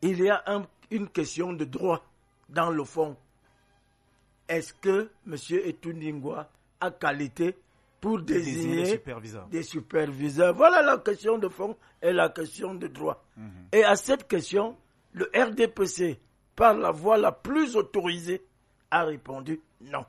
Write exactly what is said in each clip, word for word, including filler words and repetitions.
il y a un, une question de droit dans le fond. Est-ce que M. Etundingwa a qualité pour désigner des superviseurs. des superviseurs? Voilà la question de fond et la question de droit. Mm-hmm. Et à cette question, le R D P C, par la voie la plus autorisée, a répondu non.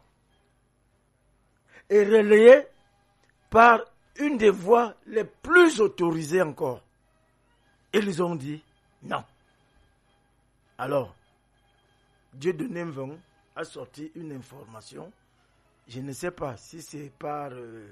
Et relayé par une des voies les plus autorisées encore. Ils ont dit non. Alors, Dieu de Nemvong a sorti une information. Je ne sais pas si c'est par euh,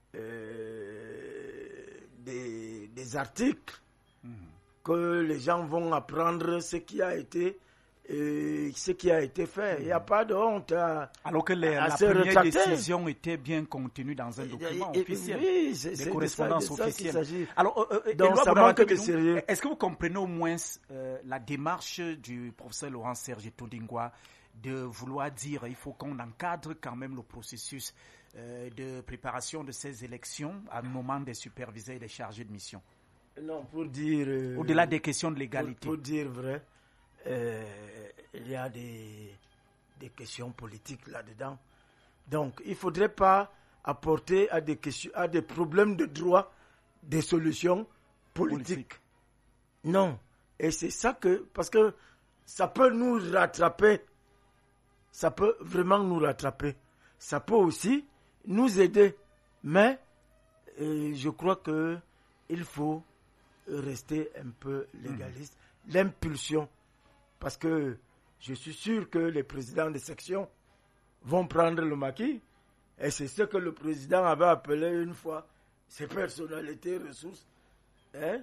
euh, des, des articles mmh. que les gens vont apprendre ce qui a été, euh, ce qui a été fait. Il mmh. n'y a pas de honte à Alors que les, à la se première retracter. décision était bien contenue dans un document et, et, officiel. Oui, c'est, des c'est correspondances de ça, de ça officielles. Alors, euh, Donc, ça manque de sérieux. Est-ce que vous comprenez au moins euh, la démarche du professeur Laurent Serge Etundingwa de vouloir dire qu'il faut qu'on encadre quand même le processus euh, de préparation de ces élections à un moment des superviseurs et des chargés de mission? Non, pour dire... Euh, Au-delà des questions de légalité. Pour, pour dire vrai, euh, il y a des, des questions politiques là-dedans. Donc, il ne faudrait pas apporter à des, questions, à des problèmes de droit des solutions politiques. Politique. Non. Et c'est ça que... Parce que ça peut nous rattraper. Ça peut vraiment nous rattraper. Ça peut aussi nous aider. Mais euh, je crois qu'il faut rester un peu légaliste. Mmh. L'impulsion. Parce que je suis sûr que les présidents de section vont prendre le maquis. Et c'est ce que le président avait appelé une fois ses personnalités ressources. Hein?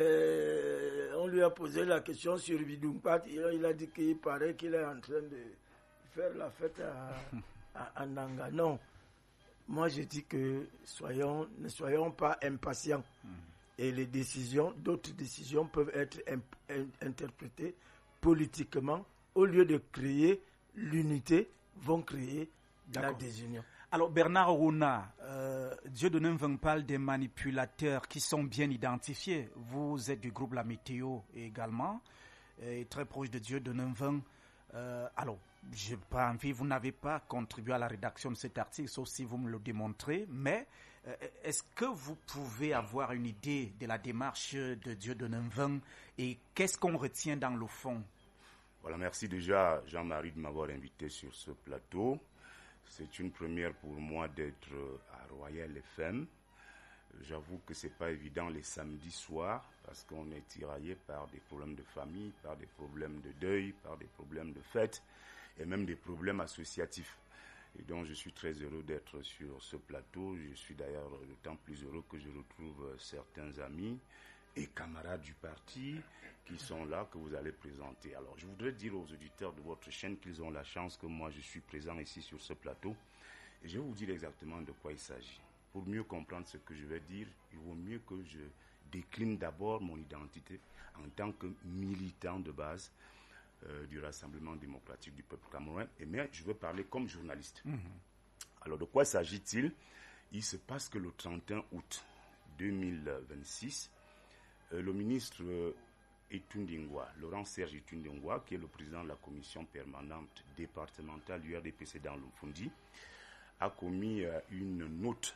Et on lui a posé la question sur Bidumpat. Il a dit qu'il paraît qu'il est en train de faire la fête à, à, à Nanga. Non. Moi, je dis que soyons, ne soyons pas impatients. Mmh. Et les décisions, d'autres décisions peuvent être imp- in- interprétées politiquement. Au lieu de créer l'unité, vont créer D'accord. la désunion. Alors, Bernard Ouna, euh, Dieu de Nemvong parle des manipulateurs qui sont bien identifiés. Vous êtes du groupe La Météo également, et très proche de Dieu de Nemvong. Euh, alors, je n'ai pas envie, vous n'avez pas contribué à la rédaction de cet article, sauf si vous me le démontrez, mais euh, est-ce que vous pouvez avoir une idée de la démarche de Dieu de Nemvong et qu'est-ce qu'on retient dans le fond? Voilà, merci déjà Jean-Marie de m'avoir invité sur ce plateau. C'est une première pour moi d'être à Royal F M. J'avoue que ce n'est pas évident les samedis soirs parce qu'on est tiraillé par des problèmes de famille, par des problèmes de deuil, par des problèmes de fête et même des problèmes associatifs. Et donc je suis très heureux d'être sur ce plateau. Je suis d'ailleurs d'autant plus heureux que je retrouve certains amis et camarades du parti qui sont là, que vous allez présenter. Alors je voudrais dire aux auditeurs de votre chaîne qu'ils ont la chance que moi je suis présent ici sur ce plateau et je vais vous dire exactement de quoi il s'agit. Pour mieux comprendre ce que je vais dire, il vaut mieux que je décline d'abord mon identité en tant que militant de base euh, du Rassemblement démocratique du peuple camerounais. Et mais je veux parler comme journaliste. Mmh. Alors, de quoi s'agit-il? Il se passe que le trente et un août deux mille vingt-six, euh, le ministre euh, Etundingwa, Laurent Serge Etundingwa, qui est le président de la commission permanente départementale du R D P C dans l'Umfundi, a commis euh, une note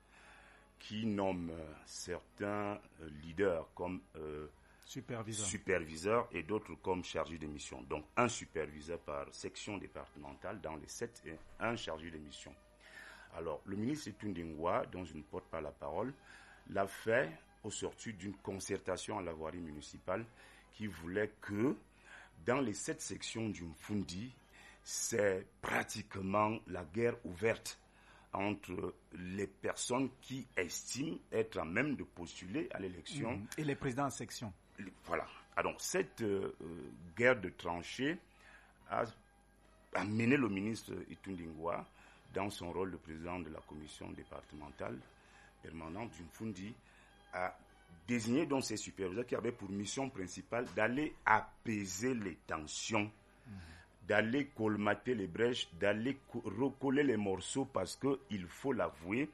qui nomme euh, certains euh, leaders comme euh, superviseurs. superviseurs et d'autres comme chargés de mission. Donc un superviseur par section départementale dans les sept et un chargé de mission. Alors le ministre Etundingwa, dont je ne porte pas la parole, l'a fait au sortir d'une concertation à la voirie municipale qui voulait que dans les sept sections du Mfundi, c'est pratiquement la guerre ouverte entre les personnes qui estiment être à même de postuler à l'élection. Mmh. Et les présidents en section. Voilà. Alors, cette euh, guerre de tranchées a, a mené le ministre Etundingwa dans son rôle de président de la commission départementale permanente du Mfundi à désigner donc ses superviseurs qui avaient pour mission principale d'aller apaiser les tensions, mmh. d'aller colmater les brèches, d'aller co- recoller les morceaux parce qu'il faut l'avouer,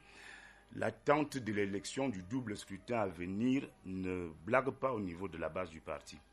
l'attente de l'élection du double scrutin à venir ne blague pas au niveau de la base du parti.